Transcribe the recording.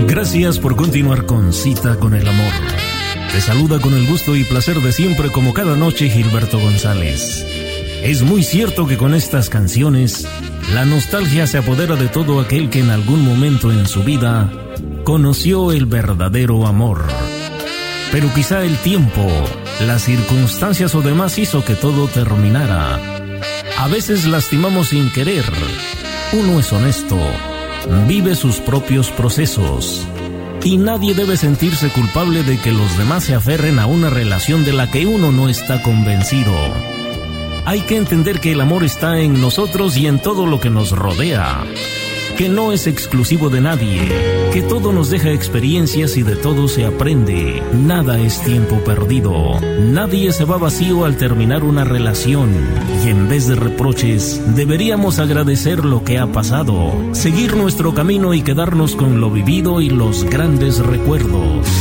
Gracias por continuar con Cita con el Amor. Te saluda con el gusto y placer de siempre como cada noche Gilberto González. Es muy cierto que con estas canciones la nostalgia se apodera de todo aquel que en algún momento en su vida conoció el verdadero amor. Pero quizá el tiempo, las circunstancias o demás hizo que todo terminara. A veces lastimamos sin querer. Uno es honesto, vive sus propios procesos y nadie debe sentirse culpable de que los demás se aferren a una relación de la que uno no está convencido. Hay que entender que el amor está en nosotros y en todo lo que nos rodea, que no es exclusivo de nadie, que todo nos deja experiencias y de todo se aprende. Nada es tiempo perdido, nadie se va vacío al terminar una relación y en vez de reproches deberíamos agradecer lo que ha pasado, seguir nuestro camino y quedarnos con lo vivido y los grandes recuerdos.